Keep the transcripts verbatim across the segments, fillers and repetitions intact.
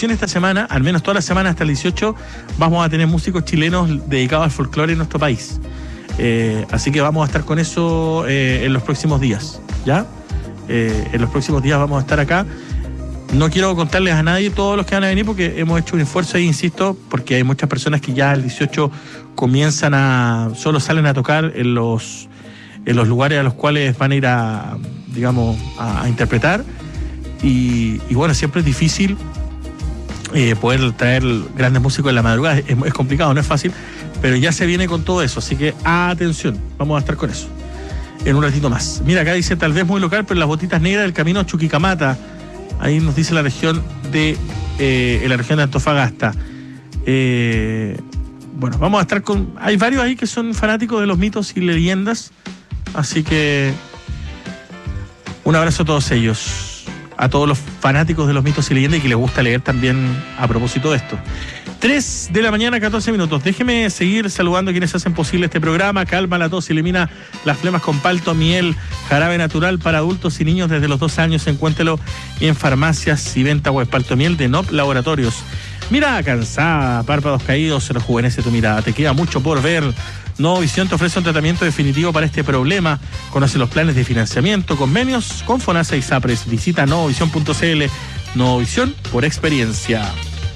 tradición esta semana, al menos toda la semana hasta el dieciocho, vamos a tener músicos chilenos dedicados al folclore en nuestro país. Eh, así que vamos a estar con eso eh, en los próximos días, ¿ya? Eh, en los próximos días vamos a estar acá. No quiero contarles a nadie todos los que van a venir porque hemos hecho un esfuerzo ahí, insisto, porque hay muchas personas que ya el dieciocho comienzan a, solo salen a tocar en los, en los lugares a los cuales van a ir a, digamos, a, a interpretar. Y, y bueno, siempre es difícil eh, poder traer grandes músicos en la madrugada, es, es complicado, no es fácil, pero ya se viene con todo eso, así que atención, vamos a estar con eso en un ratito más. Mira, acá dice, tal vez muy local, pero las botitas negras del camino a Chuquicamata, ahí nos dice la región de eh, en la región de Antofagasta. Eh, bueno, vamos a estar con, hay varios ahí que son fanáticos de los mitos y leyendas, así que un abrazo a todos ellos, a todos los fanáticos de los mitos y leyendas y que les gusta leer también a propósito de esto. tres de la mañana, catorce minutos. Déjeme seguir saludando a quienes hacen posible este programa. Calma la tos, elimina las flemas con palto, miel, jarabe natural para adultos y niños desde los dos años. Encuéntrelo en farmacias y venta web. Palto miel de N O P Laboratorios. Mirada cansada, párpados caídos, se rejuvenece tu mirada. Te queda mucho por ver. Nuevo Visión te ofrece un tratamiento definitivo para este problema. Conoce los planes de financiamiento, convenios con FONASA y SAPRES. Visita nuevo visión punto c l. Nuevo Visión por experiencia.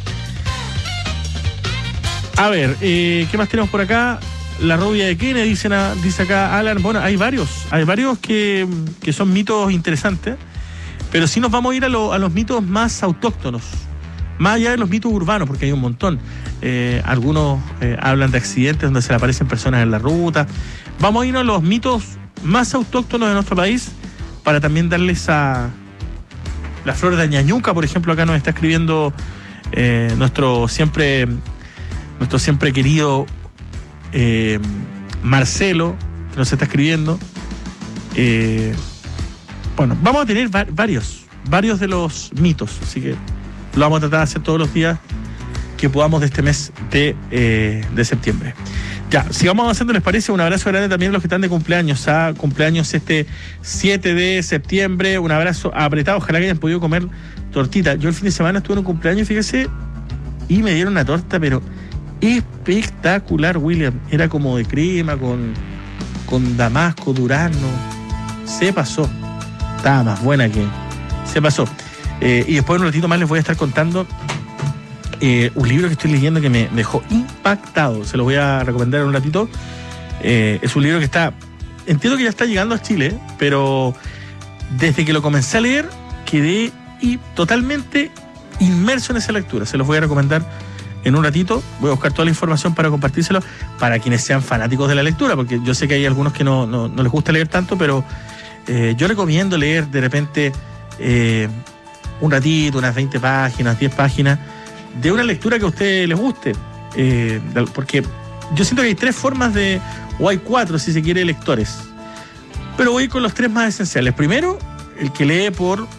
A ver, eh, ¿qué más tenemos por acá? La rubia de Kennedy, dice, dice acá Alan. Bueno, hay varios, hay varios que, que son mitos interesantes, pero sí nos vamos a ir a, lo, a los mitos más autóctonos, más allá de los mitos urbanos, porque hay un montón. Eh, algunos eh, hablan de accidentes donde se le aparecen personas en la ruta. Vamos a ir a los mitos más autóctonos de nuestro país para también darles a la flor de Ñañuca, por ejemplo. Acá nos está escribiendo eh, nuestro siempre nuestro siempre querido eh, Marcelo, que nos está escribiendo. Eh, bueno, vamos a tener va- varios, varios de los mitos, así que lo vamos a tratar de hacer todos los días que podamos de este mes de, eh, de septiembre. Ya, sigamos avanzando, ¿les parece? Un abrazo grande también a los que están de cumpleaños, ¿ah? Cumpleaños este siete de septiembre, un abrazo apretado, ojalá que hayan podido comer tortita. Yo el fin de semana estuve en un cumpleaños, fíjese, y me dieron una torta, pero espectacular, William. Era como de crema, con, con damasco, durazno. Se pasó. Estaba más buena que... Se pasó. Eh, y después en un ratito más les voy a estar contando eh, un libro que estoy leyendo que me dejó impactado. Se lo voy a recomendar en un ratito. Eh, es un libro que está... Entiendo que ya está llegando a Chile, pero desde que lo comencé a leer quedé y totalmente inmerso en esa lectura. Se los voy a recomendar en un ratito. Voy a buscar toda la información para compartírselo para quienes sean fanáticos de la lectura, porque yo sé que hay algunos que no, no, no les gusta leer tanto, pero eh, yo recomiendo leer de repente eh, un ratito, unas veinte páginas, diez páginas, de una lectura que a ustedes les guste. Eh, porque yo siento que hay tres formas de, o hay cuatro si se quiere, lectores. Pero voy con los tres más esenciales. Primero, el que lee por,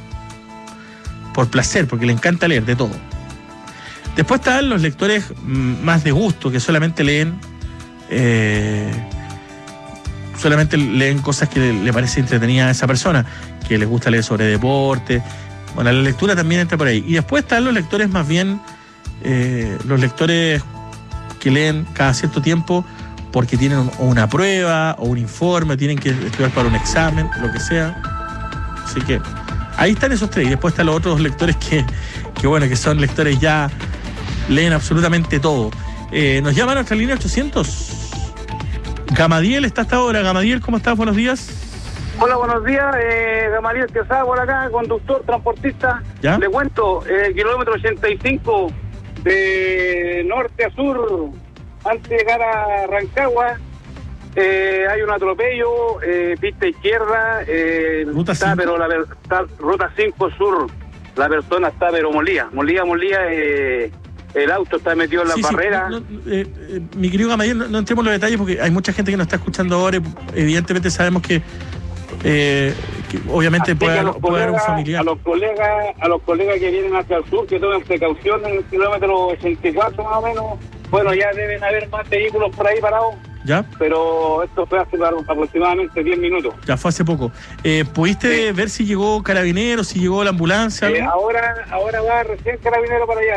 por placer, porque le encanta leer de todo. Después están los lectores más de gusto, que solamente leen eh, solamente leen cosas que le, le parece entretenida a esa persona, que les gusta leer sobre deporte. Bueno, la lectura también entra por ahí. Y después están los lectores más bien, eh, los lectores que leen cada cierto tiempo porque tienen un, una prueba o un informe, tienen que estudiar para un examen, lo que sea. Así que ahí están esos tres. Y después están los otros lectores que, que bueno, que son lectores ya... leen absolutamente todo. Eh, nos llama a nuestra línea ochocientos. Gamadiel está hasta ahora. Gamadiel, ¿cómo estás? Buenos días. Hola, buenos días. Eh, Gamadiel Quesada por acá, conductor, transportista. ¿Ya? Le cuento, eh, kilómetro ochenta y cinco de norte a sur, antes de llegar a Rancagua, eh, hay un atropello, eh, pista izquierda, eh, ruta está, cinco. pero la está, ruta cinco sur, la persona está pero molía, molía, molía, eh, el auto está metido en la sí, barrera. Sí, no, no, eh, eh, mi querido Gamadiel, no, no entremos en los detalles porque hay mucha gente que nos está escuchando ahora y evidentemente sabemos que, eh, que obviamente puede, puede colegas, haber un familiar. A los colegas, a los colegas que vienen hacia el sur, que tomen precaución en el kilómetro ochenta y cuatro más o menos. Bueno, ya deben haber más vehículos por ahí parados. ¿Ya? Pero esto fue hace aproximadamente diez minutos. Ya fue hace poco. Eh, ¿Pudiste sí. ver si llegó Carabineros, si llegó la ambulancia? Eh, ahora, ahora va recién Carabinero para allá.